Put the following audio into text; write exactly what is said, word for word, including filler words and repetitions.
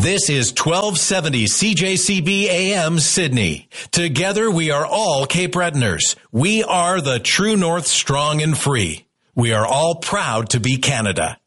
This is twelve seventy C J C B A M Sydney. Together we are all Cape Bretoners. We are the true north, strong and free. We are all proud to be Canada.